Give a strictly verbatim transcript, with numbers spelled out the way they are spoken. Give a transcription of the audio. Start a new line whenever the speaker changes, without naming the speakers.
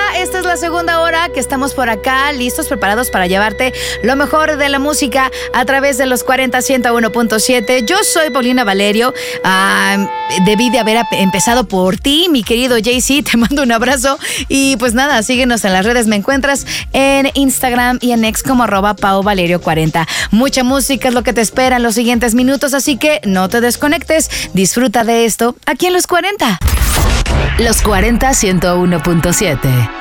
Esta es la segunda hora que estamos por acá, listos, preparados para llevarte lo mejor de la música a través de los cuarenta ciento uno punto siete. Yo soy Paulina Valerio. Ah, debí de haber empezado por ti, mi querido Jay-Z. Te mando un abrazo. Y pues nada, síguenos en las redes. Me encuentras en Instagram y en X como arroba Pau Valerio cuarenta. Mucha música es lo que te espera en los siguientes minutos, así que no te desconectes. Disfruta de esto aquí en Los cuarenta.
Los cuarenta ciento uno punto siete.